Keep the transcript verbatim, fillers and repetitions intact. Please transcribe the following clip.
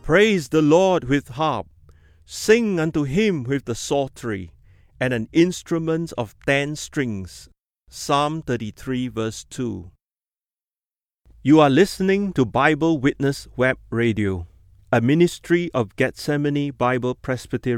Praise the Lord with harp. Sing unto him with the psaltery, and an instrument of ten strings. Psalm thirty-three, verse two. You are listening to Bible Witness Web Radio, a ministry of Gethsemane Bible Presbyterian